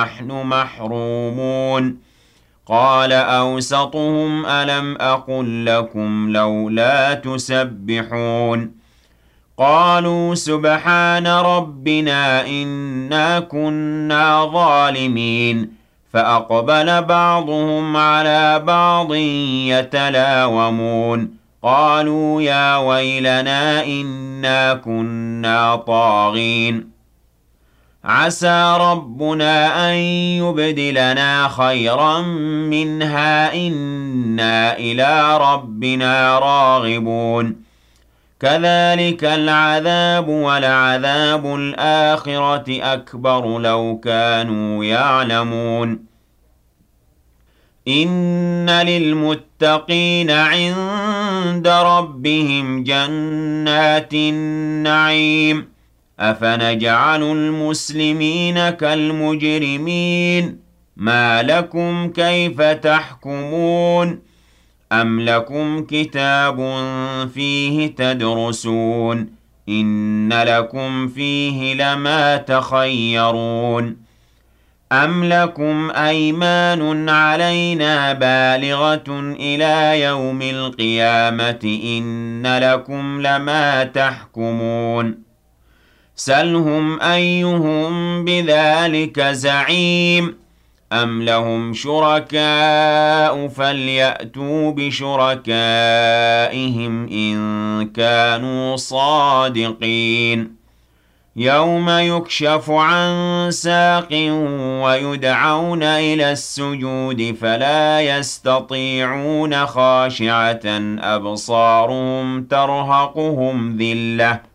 نحن محرومون قال أوسطهم ألم أقل لكم لولا تسبحون قالوا سبحان ربنا إنا كنا ظالمين فأقبل بعضهم على بعض يتلاومون قالوا يا ويلنا إنا كنا طاغين عسى ربنا أن يبدلنا خيرا منها إنا إلى ربنا راغبون كذلك العذاب ولعذاب الآخرة أكبر لو كانوا يعلمون إن للمتقين عند ربهم جنات النعيم أفنجعل المسلمين كالمجرمين ما لكم كيف تحكمون أم لكم كتاب فيه تدرسون إن لكم فيه لما تخيرون أم لكم أيمان علينا بالغة إلى يوم القيامة إن لكم لما تحكمون سلهم أيهم بذلك زعيم أم لهم شركاء فليأتوا بشركائهم إن كانوا صادقين يوم يكشف عن ساق ويدعون إلى السجود فلا يستطيعون خاشعة أبصارهم ترهقهم ذِلَّةٌ